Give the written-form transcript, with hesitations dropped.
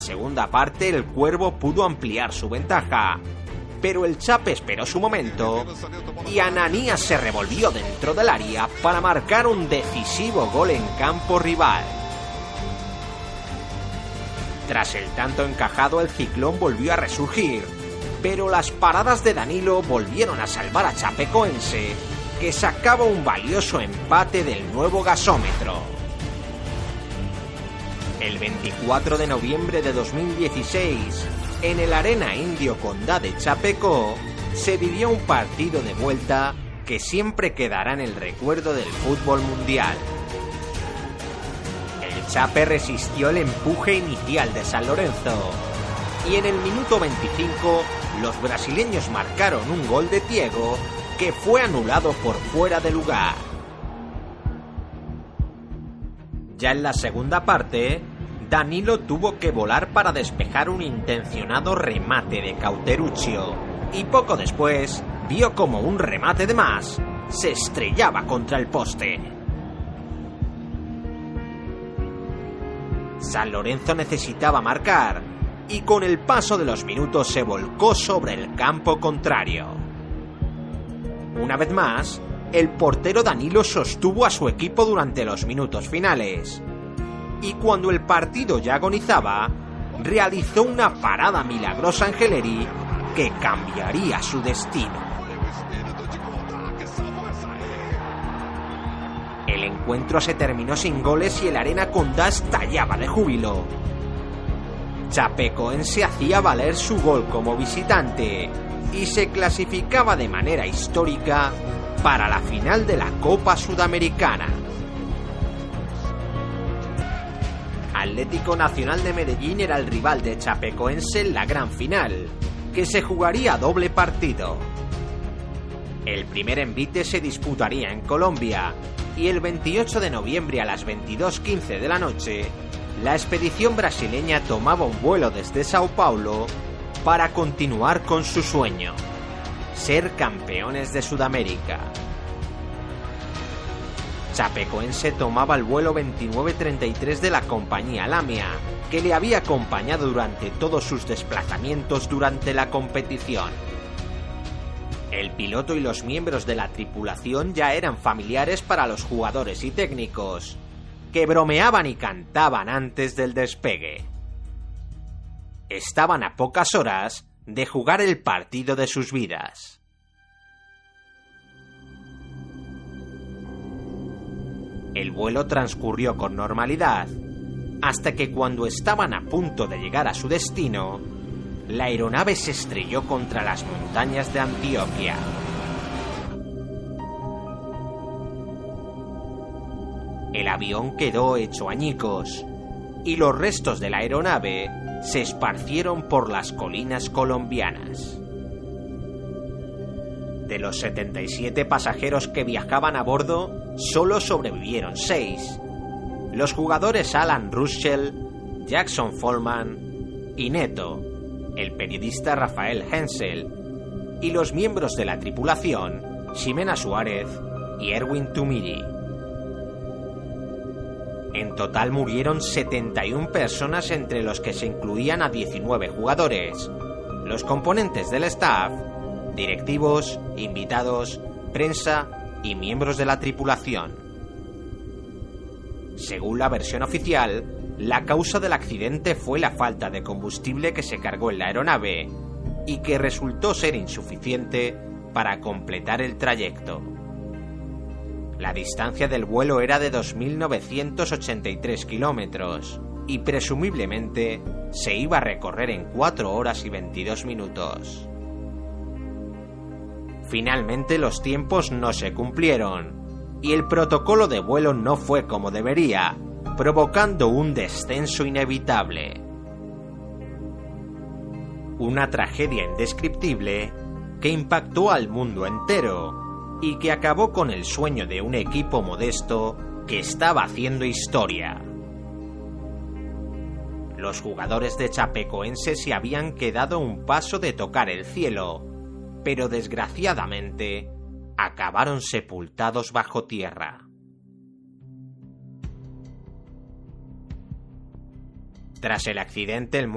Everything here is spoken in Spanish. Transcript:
segunda parte el Cuervo pudo ampliar su ventaja, pero el Chape esperó su momento y Ananías se revolvió dentro del área para marcar un decisivo gol en campo rival. Tras el tanto encajado, el Ciclón volvió a resurgir, pero las paradas de Danilo volvieron a salvar a Chapecoense, que sacaba un valioso empate del nuevo gasómetro. El 24 de noviembre de 2016, en el Arena Indio Condá de Chapecó, se vivió un partido de vuelta que siempre quedará en el recuerdo del fútbol mundial. El Chape resistió el empuje inicial de San Lorenzo y en el minuto 25 los brasileños marcaron un gol de Thiago que fue anulado por fuera de lugar. Ya en la segunda parte, Danilo tuvo que volar para despejar un intencionado remate de Cauteruccio y poco después vio como un remate de más se estrellaba contra el poste. San Lorenzo necesitaba marcar y con el paso de los minutos se volcó sobre el campo contrario. Una vez más, el portero Danilo sostuvo a su equipo durante los minutos finales y cuando el partido ya agonizaba, realizó una parada milagrosa Angeleri que cambiaría su destino. El encuentro se terminó sin goles y el Arena Condá estallaba de júbilo. Chapecoense hacía valer su gol como visitante y se clasificaba de manera histórica para la final de la Copa Sudamericana. Atlético Nacional de Medellín era el rival de Chapecoense en la gran final, que se jugaría a doble partido. El primer envite se disputaría en Colombia y el 28 de noviembre a las 22:15 de la noche, la expedición brasileña tomaba un vuelo desde Sao Paulo para continuar con su sueño, ser campeones de Sudamérica. Chapecoense tomaba el vuelo 2933 de la compañía Lamia, que le había acompañado durante todos sus desplazamientos durante la competición. El piloto y los miembros de la tripulación ya eran familiares para los jugadores y técnicos, que bromeaban y cantaban antes del despegue. Estaban a pocas horas de jugar el partido de sus vidas. El vuelo transcurrió con normalidad, hasta que cuando estaban a punto de llegar a su destino, la aeronave se estrelló contra las montañas de Antioquia. El avión quedó hecho añicos, y los restos de la aeronave se esparcieron por las colinas colombianas. De los 77 pasajeros que viajaban a bordo, solo sobrevivieron 6. Los jugadores Alan Ruschel, Jackson Follman y Neto, el periodista Rafael Hensel y los miembros de la tripulación Ximena Suárez y Erwin Tumiri. En total murieron 71 personas, entre los que se incluían a 19 jugadores, los componentes del staff, directivos, invitados, prensa y miembros de la tripulación. Según la versión oficial, la causa del accidente fue la falta de combustible que se cargó en la aeronave y que resultó ser insuficiente para completar el trayecto. La distancia del vuelo era de 2.983 kilómetros y presumiblemente se iba a recorrer en 4 horas y 22 minutos. Finalmente los tiempos no se cumplieron y el protocolo de vuelo no fue como debería, provocando un descenso inevitable. Una tragedia indescriptible que impactó al mundo entero y que acabó con el sueño de un equipo modesto que estaba haciendo historia. Los jugadores de Chapecoense se habían quedado a un paso de tocar el cielo, pero desgraciadamente acabaron sepultados bajo tierra. Tras el accidente, el